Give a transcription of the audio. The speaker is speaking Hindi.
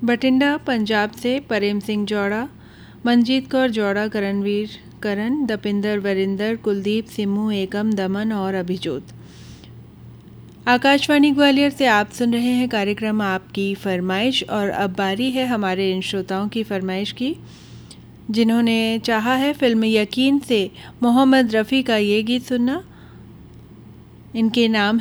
बठिंडा पंजाब से प्रेम सिंह जौड़ा, मनजीत कौर जौड़ा, करणवीर करण, दपिंदर वरिंदर, कुलदीप सिमू, एकम दमन और अभिजोत। आकाशवाणी ग्वालियर से आप सुन रहे हैं कार्यक्रम आपकी फरमाइश, और अब बारी है हमारे इन श्रोताओं की फरमाइश की जिन्होंने चाहा है फिल्म यकीन से मोहम्मद रफ़ी का ये गीत सुनना। इनके नाम